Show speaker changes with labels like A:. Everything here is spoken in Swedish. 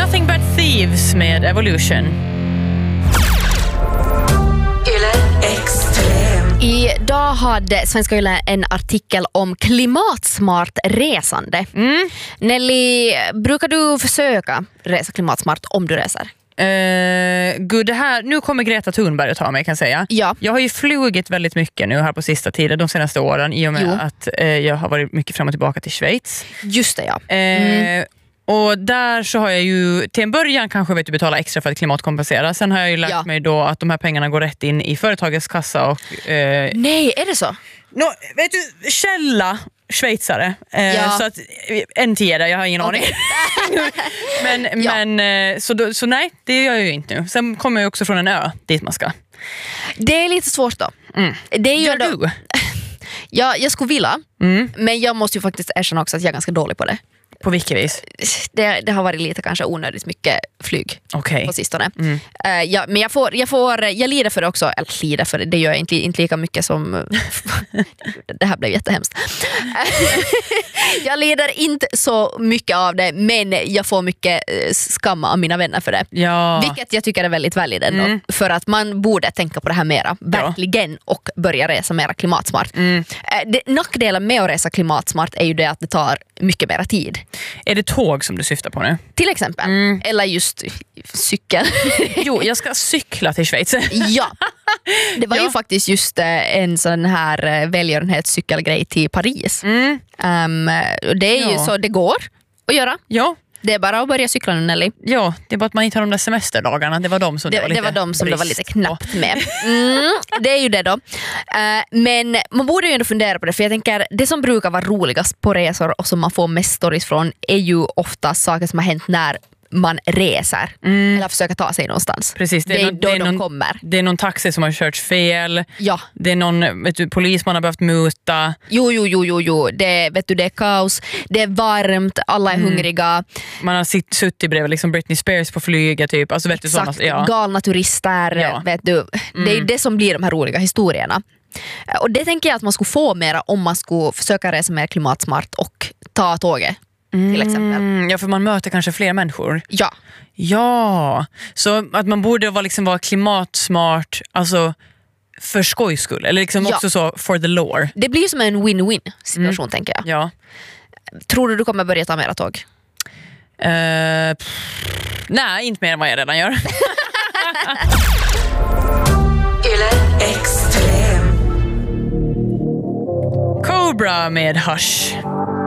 A: Nothing But Thieves med Evolution.
B: Idag hade Svenska Yle en artikel om klimatsmart resande. Nelly, brukar du försöka resa klimatsmart om du reser?
A: Gud, det här, nu kommer Greta Thunberg att ta mig, kan jag säga.
B: Ja.
A: Jag har ju flugit väldigt mycket nu här på sista tiden, de senaste åren, i och med att jag har varit mycket fram och tillbaka till Schweiz.
B: Just det, ja.
A: Och där så har jag ju till en början kanske betala extra för att klimatkompensera. Sen har jag ju lärt mig då att de här pengarna går rätt in i företagets kassa och...
B: Nej, är det så?
A: Vet du, källa schweizare. Så att en tidigare, jag har ingen aning. men så nej, det gör jag ju inte nu. Sen kommer jag också från en ö dit man ska.
B: Det är lite svårt då. Det är ju
A: Gör du?
B: Ja, jag skulle vilja. Men jag måste ju faktiskt erkänna också att jag är ganska dålig på det.
A: På vilket vis?
B: Det har varit lite kanske onödigt mycket flyg på sistone. Men jag lider för det också. Eller lider för det, det gör jag inte lika mycket som... Det här blev jättehemskt. Jag lider inte så mycket av det, men jag får mycket skam av mina vänner för det.
A: Ja.
B: Vilket jag tycker är väldigt valid ändå. För att man borde tänka på det här mera, verkligen, och börja resa mera klimatsmart. Nackdelen med att resa klimatsmart är ju det att det tar mycket mera tid.
A: Är det tåg som du syftar på nu?
B: Till exempel. Eller just cykel.
A: Jo, jag ska cykla till Schweiz.
B: Ja. Det var ju faktiskt just en sån här välgörenhetscykelgrej till Paris. Det är ju så det går att göra.
A: Ja.
B: Det är bara att börja cykla nu, Nelly.
A: Ja, det är bara att man inte har de där semesterdagarna. Det var de som det var lite
B: knappt med. Det är ju det då. Men man borde ju ändå fundera på det. För jag tänker, det som brukar vara roligast på resor och som man får mest stories från är ju ofta saker som har hänt när man reser eller försöker ta sig någonstans.
A: Precis,
B: det är då de kommer.
A: Det är någon taxi som har kört fel.
B: Ja.
A: Det är någon polis man har behövt muta.
B: Jo. Det är kaos. Det är varmt, alla är hungriga.
A: Man har suttit bredvid liksom Britney Spears på flyget typ. Alltså, vet
B: exakt,
A: du, såna,
B: galna turister. Vet du. Det är det som blir de här roliga historierna. Och det tänker jag att man skulle få mera om man skulle försöka resa mer klimatsmart och ta tåget. Till exempel.
A: Ja, för man möter kanske fler människor. Ja, så att man borde vara klimatsmart, alltså för skojs skull. Eller liksom också så for the lore.
B: Det blir som en win-win situation, tänker jag.
A: Ja.
B: Tror du kommer börja ta mera tåg?
A: Nej, inte mer än vad jag redan gör. Cobra med Hush.